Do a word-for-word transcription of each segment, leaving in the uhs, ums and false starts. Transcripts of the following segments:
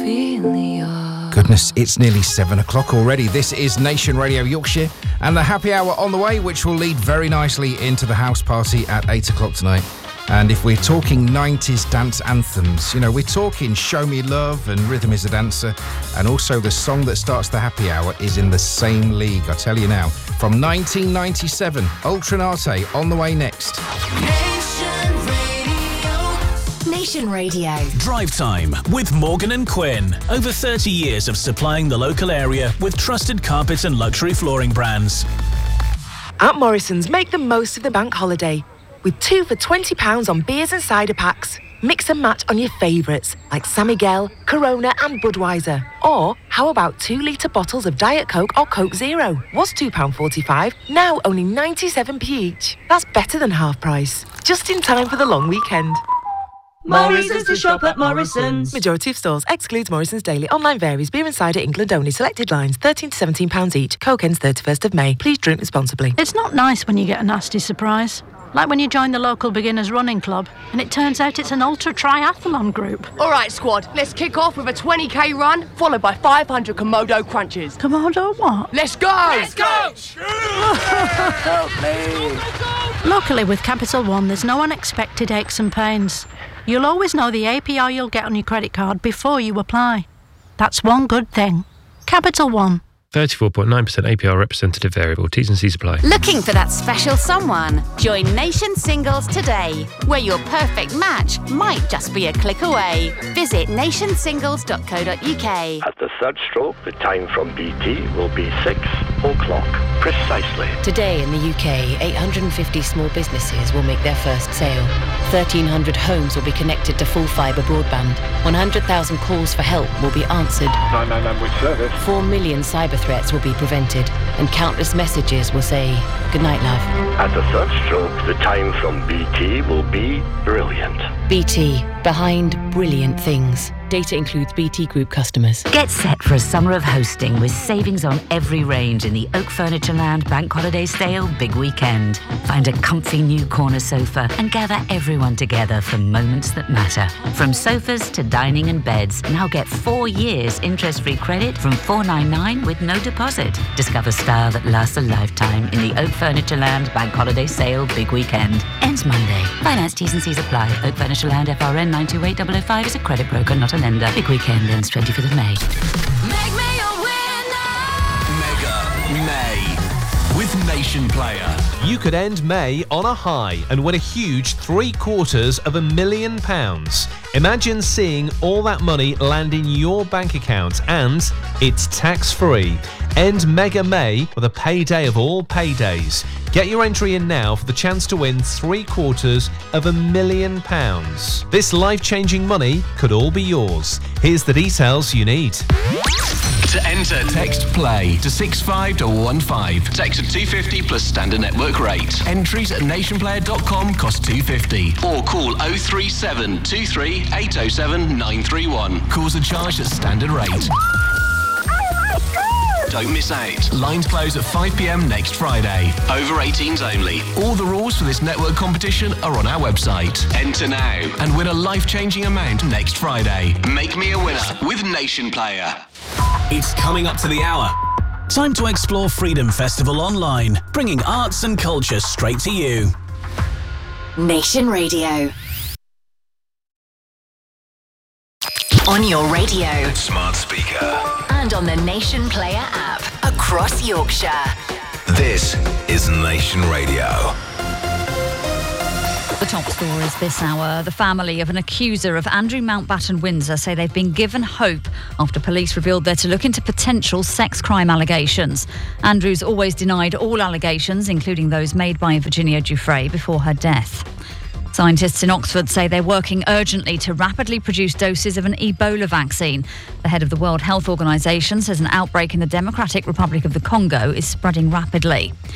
Goodness, it's nearly seven o'clock already. This is Nation Radio Yorkshire and the happy hour on the way, which will lead very nicely into the house party at eight o'clock tonight. And if we're talking nineties dance anthems, you know, we're talking Show Me Love and Rhythm is a Dancer, and also the song that starts the happy hour is in the same league, I tell you now. From nineteen ninety-seven, Ultranate on the way next. Nation Radio. Drive Time with Morgan and Quinn. Over thirty years of supplying the local area with trusted carpet and luxury flooring brands. At Morrison's, make the most of the bank holiday with two for twenty pounds on beers and cider packs. Mix and match on your favourites like San Miguel, Corona and Budweiser. Or how about two litre bottles of Diet Coke or Coke Zero? Was two pounds forty-five, now only ninety-seven p each. That's better than half price. Just in time for the long weekend. Morrison's to shop at Morrison's. Majority of stores excludes Morrison's Daily. Online varies. Beer and cider England only. Selected lines thirteen to seventeen pounds each. Coke ends thirty-first of May. Please drink responsibly. It's not nice when you get a nasty surprise. Like when you join the local beginners running club and it turns out it's an ultra triathlon group. All right, squad, let's kick off with a twenty k run followed by five hundred Komodo crunches. Komodo what? Let's go! Let's go! Help me. Luckily with Capital One, there's no unexpected aches and pains. You'll always know the A P R you'll get on your credit card before you apply. That's one good thing. Capital One. thirty-four point nine percent A P R representative variable. T's and C's apply. Looking for that special someone? Join Nation Singles today, where your perfect match might just be a click away. Visit nation singles dot co dot uk. At the third stroke, the time from B T will be six o'clock precisely. Today in the U K, eight hundred fifty small businesses will make their first sale. thirteen hundred homes will be connected to full fibre broadband. one hundred thousand calls for help will be answered. nine nine nine with service. four million cyber threats will be prevented, and countless messages will say, "Good night, love." At the third stroke, the time from B T will be brilliant. B T, behind brilliant things. Data includes B T Group customers. Get set for a summer of hosting with savings on every range in the Oak Furnitureland Bank Holiday Sale Big Weekend. Find a comfy new corner sofa and gather everyone together for moments that matter. From sofas to dining and beds, now get four years interest-free credit from four ninety-nine with no deposit. Discover style that lasts a lifetime in the Oak Furnitureland Bank Holiday Sale Big Weekend. Ends Monday. Finance T's and C's apply. Oak Furnitureland F R N nine two eight zero zero five is a credit broker, not a lender. Big Weekend ends twenty-fifth of May. Mega May with Nation Player. You could end May on a high and win a huge three quarters of a million pounds. Imagine seeing all that money land in your bank account, and it's tax-free. End Mega May with a payday of all paydays. Get your entry in now for the chance to win three quarters of a million pounds. This life-changing money could all be yours. Here's the details you need. To enter, text PLAY to six five one one five. Text at two fifty plus standard network rate. Entries at nationplayer dot com cost two fifty. Or call oh three seven two three eight oh seven nine three one. Calls are charged at standard rate. Don't miss out. Lines close at five p.m. next Friday. Over eighteens only. All the rules for this network competition are on our website. Enter now and win a life-changing amount next Friday. Make me a winner with Nation Player. It's coming up to the hour. Time to explore Freedom Festival online, bringing arts and culture straight to you. Nation Radio. On your radio, smart speaker, and on the Nation Player app across Yorkshire. This is Nation Radio. The top stories this hour. The family of an accuser of Andrew Mountbatten Windsor say they've been given hope after police revealed they're to look into potential sex crime allegations. Andrew's always denied all allegations, including those made by Virginia Giuffre before her death. Scientists in Oxford say they're working urgently to rapidly produce doses of an Ebola vaccine. The head of the World Health Organization says an outbreak in the Democratic Republic of the Congo is spreading rapidly.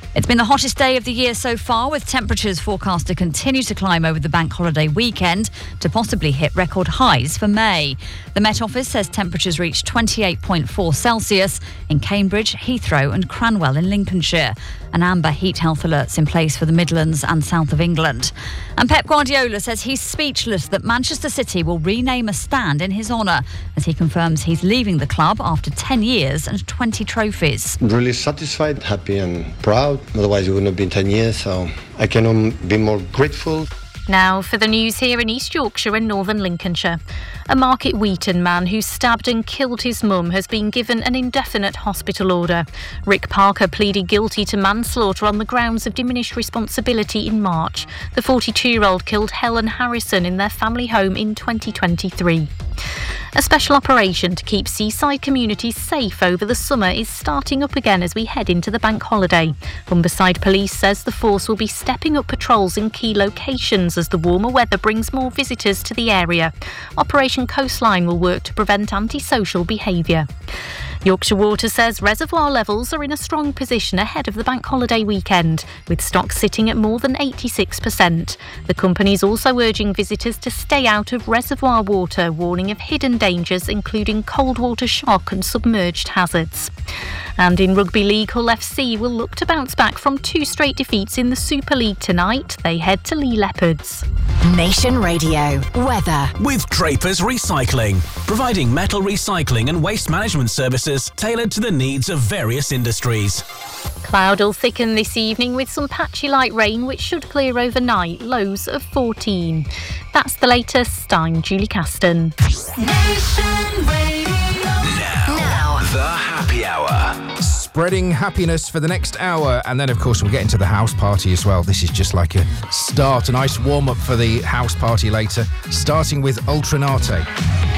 It's been the hottest day of the year so far, with temperatures forecast to continue to climb over the bank holiday weekend to possibly hit record highs for May. The Met Office says temperatures reached twenty-eight point four Celsius in Cambridge, Heathrow and Cranwell in Lincolnshire. An amber heat health alert's in place for the Midlands and south of England. And Pep Guardiola says he's speechless that Manchester City will rename a stand in his honour as he confirms he's leaving the club after ten years and twenty trophies. Really satisfied, happy and proud. Otherwise it wouldn't have been ten years, so I cannot be more grateful. Now for the news here in East Yorkshire and northern Lincolnshire. A Market Wheaton man who stabbed and killed his mum has been given an indefinite hospital order. Rick Parker pleaded guilty to manslaughter on the grounds of diminished responsibility in March. The forty-two-year-old killed Helen Harrison in their family home in twenty twenty-three. A special operation to keep seaside communities safe over the summer is starting up again as we head into the bank holiday. Humberside Police says the force will be stepping up patrols in key locations as the warmer weather brings more visitors to the area. Operation Coastline will work to prevent antisocial behaviour. Yorkshire Water says reservoir levels are in a strong position ahead of the bank holiday weekend, with stocks sitting at more than eighty-six percent. The company is also urging visitors to stay out of reservoir water, warning of hidden dangers including cold water shock and submerged hazards. And in Rugby League, Hull F C will look to bounce back from two straight defeats in the Super League tonight. They head to Lee Leopards. Nation Radio weather with Drapers Recycling, providing metal recycling and waste management services tailored to the needs of various industries. Cloud will thicken this evening with some patchy light rain, which should clear overnight. Lows of fourteen. That's the latest. I'm Julie Caston. Nation Radio. Now, now, the happy hour. Spreading happiness for the next hour, and then of course we'll get into the house party as well. This is just like a start, a nice warm-up for the house party later, starting with Ultranate.